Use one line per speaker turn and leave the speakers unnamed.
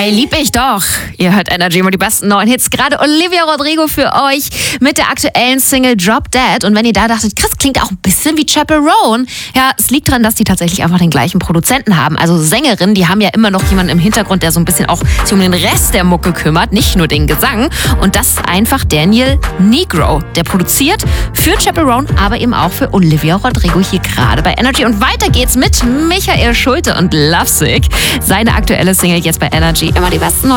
Ei, lieb ich doch. Ihr hört Energy, immer die besten neuen Hits. Gerade Olivia Rodrigo für euch mit der aktuellen Single Drop Dead. Und wenn ihr da dachtet, krass, klingt auch ein bisschen wie Chaperone. Ja, es liegt daran, dass die tatsächlich einfach den gleichen Produzenten haben. Also Sängerinnen, die haben ja immer noch jemanden im Hintergrund, der so ein bisschen auch sich um den Rest der Mucke kümmert, nicht nur den Gesang. Und das ist einfach Daniel Negro. Der produziert für Chaperone, aber eben auch für Olivia Rodrigo hier gerade bei Energy. Und weiter geht's mit Michael Schulte und Lovesick. Seine aktuelle Single jetzt bei Energy. Immer die besten neuen